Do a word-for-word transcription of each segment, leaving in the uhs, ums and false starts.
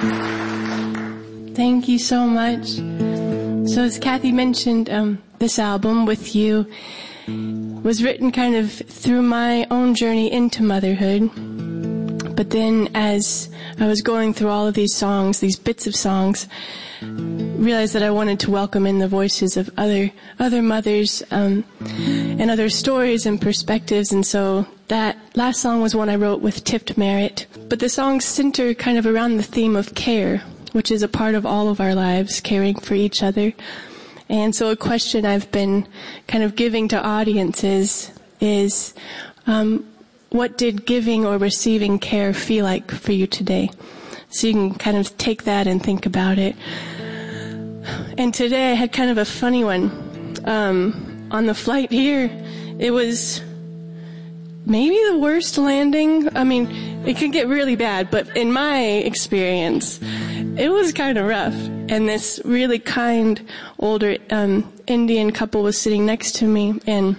Thank you so much. So as Kathy mentioned, um, this album, With You, was written kind of through my own journey into motherhood. But then as I was going through all of these songs, these bits of songs, realized that I wanted to welcome in the voices of other other mothers um, and other stories and perspectives. And so that last song was one I wrote with Tipped Merritt. But the songs center kind of around the theme of care, which is a part of all of our lives, caring for each other. And so a question I've been kind of giving to audiences is, um, what did giving or receiving care feel like for you today? So you can kind of take that and think about it. And today I had kind of a funny one. Um, on the flight here, it was maybe the worst landing. I mean, it can get really bad, but in my experience, it was kind of rough. And this really kind older um, Indian couple was sitting next to me, and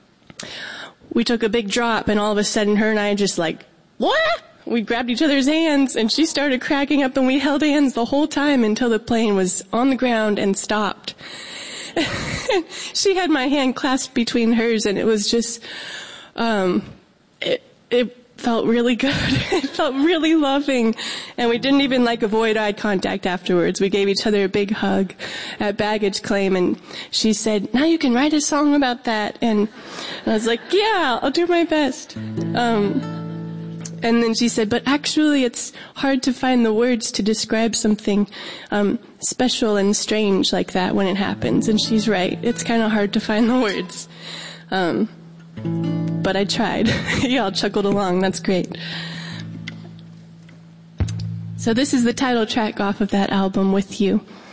we took a big drop, and all of a sudden her and I just like, what? We grabbed each other's hands, and she started cracking up, and we held hands the whole time until the plane was on the ground and stopped. She had my hand clasped between hers, and it was just, um, it, it felt really good. It felt really loving. And we didn't even like avoid eye contact afterwards. We gave each other a big hug at baggage claim, and she said, now you can write a song about that. And I was like, yeah, I'll do my best. Um, and then she said, but actually it's hard to find the words to describe something, um, special and strange like that when it happens. And she's right. It's kind of hard to find the words. Um, But I tried. Y'all chuckled along. That's great. So this is the title track off of that album, With You.